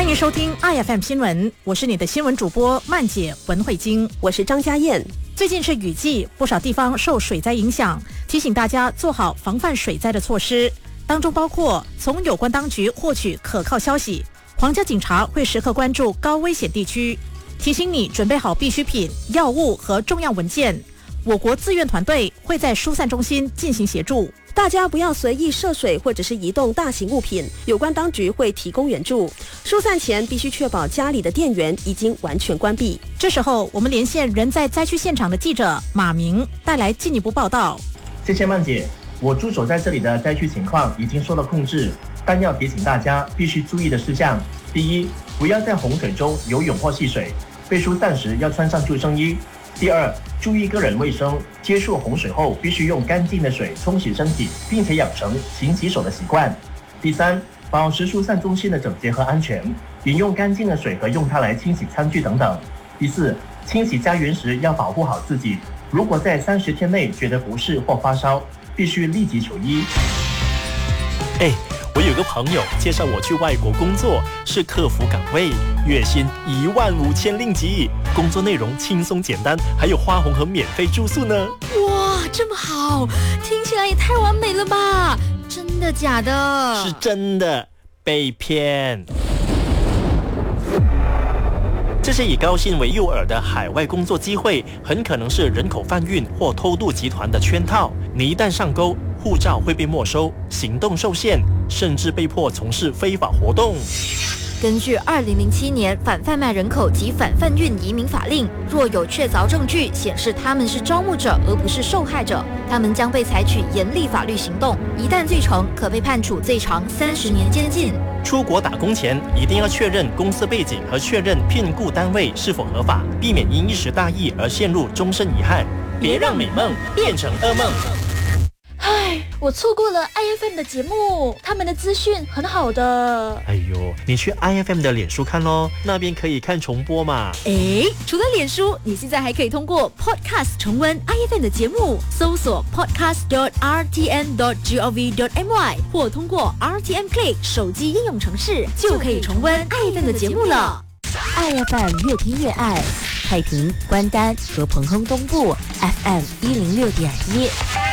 欢迎收听 IFM 新闻，我是你的新闻主播曼姐文慧晶， 我是张嘉燕。 最近是雨季，不少地方受水灾影响，提醒大家做好防范水灾的措施，当中包括从有关当局获取可靠消息，皇家警察会时刻关注高危险地区，提醒你准备好必需品、药物和重要文件。我国志愿团队会在疏散中心进行协助， 大家不要随意涉水或者是移动大型物品，有关当局会提供援助。疏散前必须确保家里的电源已经完全关闭。 这时候我们连线人在灾区现场的记者马明，带来进一步报道。 谢谢曼姐，我驻守在这里的灾区情况已经受到控制，但要提醒大家必须注意的事项：第一，不要在洪水中游泳或戏水，被疏散时要穿上救生衣。第二，注意个人卫生，接触洪水后必须用干净的水冲洗身体，并且养成勤洗手的习惯。第三，保持疏散中心的整洁和安全，饮用干净的水和用它来清洗餐具等等。第四，清洗家园时要保护好自己，如果在30天内觉得不适或发烧，必须立即求医。 我有个朋友介绍我去外国工作，是客服岗位，月薪15000令吉，工作内容轻松简单，还有花红和免费住宿呢。 哇，这么好，听起来也太完美了吧？真的假的？ 是真的，被骗。这些以高薪为诱饵的海外工作机会，很可能是人口贩运或偷渡集团的圈套。你一旦上钩，护照会被没收，行动受限，甚至被迫从事非法活动。 根据2007年反贩卖人口及反贩运移民法令，若有确凿证据显示他们是招募者而不是受害者，他们将被采取严厉法律行动，一旦罪成，可被判处最长30年监禁。 出国打工前一定要确认公司背景和确认聘雇单位是否合法，避免因一时大意而陷入终身遗憾。别让美梦变成噩梦。 唉，我错过了 IFM 的节目，他们的资讯很好的。 哎呦，你去 IFM 的脸书看咯，那边可以看重播嘛。 除了脸书，你现在还可以通过 Podcast 重温 IFM 的节目，搜索 podcast.rtn.gov.my 或通过 RTN Play 手机应用程式，就可以重温 IFM 的节目了。 IFM 越听越爱，太平、关丹和彭亨东部 FM 106.1。